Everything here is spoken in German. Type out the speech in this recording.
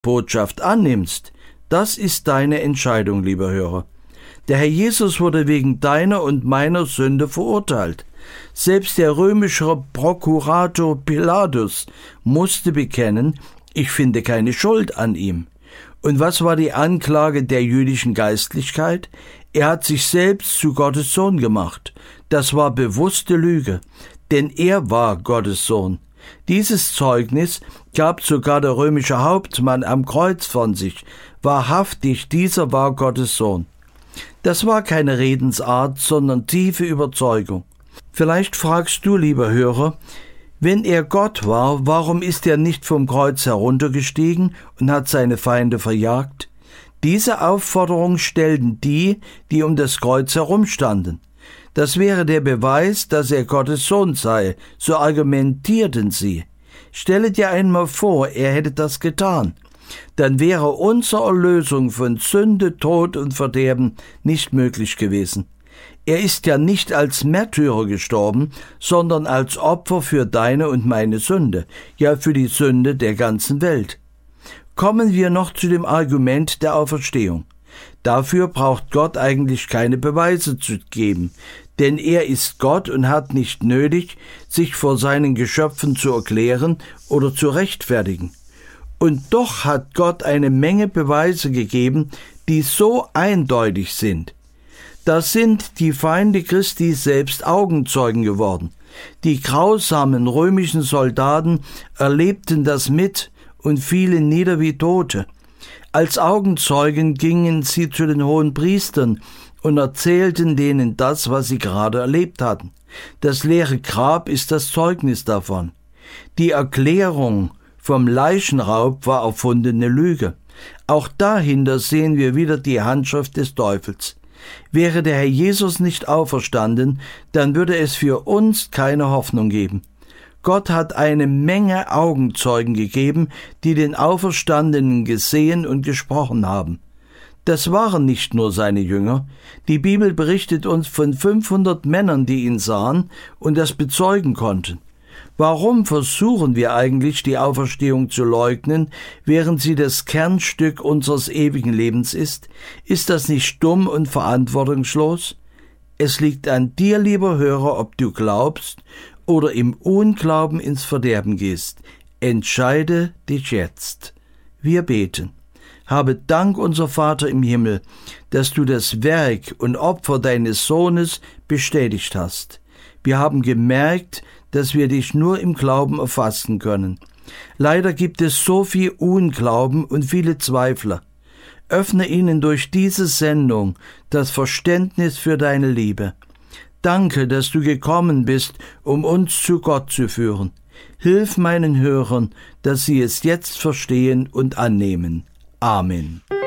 Botschaft annimmst, das ist deine Entscheidung, lieber Hörer. Der Herr Jesus wurde wegen deiner und meiner Sünde verurteilt. Selbst der römische Prokurator Pilatus musste bekennen, ich finde keine Schuld an ihm. Und was war die Anklage der jüdischen Geistlichkeit? Er hat sich selbst zu Gottes Sohn gemacht. Das war bewusste Lüge, denn er war Gottes Sohn. Dieses Zeugnis gab sogar der römische Hauptmann am Kreuz von sich. Wahrhaftig, dieser war Gottes Sohn. Das war keine Redensart, sondern tiefe Überzeugung. Vielleicht fragst du, lieber Hörer, wenn er Gott war, warum ist er nicht vom Kreuz heruntergestiegen und hat seine Feinde verjagt? Diese Aufforderung stellten die um das Kreuz herumstanden. Das wäre der Beweis, dass er Gottes Sohn sei, so argumentierten sie. Stelle dir einmal vor, er hätte das getan. Dann wäre unsere Erlösung von Sünde, Tod und Verderben nicht möglich gewesen. Er ist ja nicht als Märtyrer gestorben, sondern als Opfer für deine und meine Sünde, ja für die Sünde der ganzen Welt. Kommen wir noch zu dem Argument der Auferstehung. Dafür braucht Gott eigentlich keine Beweise zu geben, denn er ist Gott und hat nicht nötig, sich vor seinen Geschöpfen zu erklären oder zu rechtfertigen. Und doch hat Gott eine Menge Beweise gegeben, die so eindeutig sind. Da sind die Feinde Christi selbst Augenzeugen geworden. Die grausamen römischen Soldaten erlebten das mit und fielen nieder wie Tote. Als Augenzeugen gingen sie zu den Hohenpriestern und erzählten denen das, was sie gerade erlebt hatten. Das leere Grab ist das Zeugnis davon. Die Erklärung vom Leichenraub war erfundene Lüge. Auch dahinter sehen wir wieder die Handschrift des Teufels. Wäre der Herr Jesus nicht auferstanden, dann würde es für uns keine Hoffnung geben. Gott hat eine Menge Augenzeugen gegeben, die den Auferstandenen gesehen und gesprochen haben. Das waren nicht nur seine Jünger. Die Bibel berichtet uns von 500 Männern, die ihn sahen und das bezeugen konnten. Warum versuchen wir eigentlich, die Auferstehung zu leugnen, während sie das Kernstück unseres ewigen Lebens ist? Ist das nicht dumm und verantwortungslos? Es liegt an dir, lieber Hörer, ob du glaubst oder im Unglauben ins Verderben gehst. Entscheide dich jetzt. Wir beten. Habe Dank, unser Vater im Himmel, dass du das Werk und Opfer deines Sohnes bestätigt hast. Wir haben gemerkt, dass wir dich nur im Glauben erfassen können. Leider gibt es so viel Unglauben und viele Zweifler. Öffne ihnen durch diese Sendung das Verständnis für deine Liebe. Danke, dass du gekommen bist, um uns zu Gott zu führen. Hilf meinen Hörern, dass sie es jetzt verstehen und annehmen. Amen.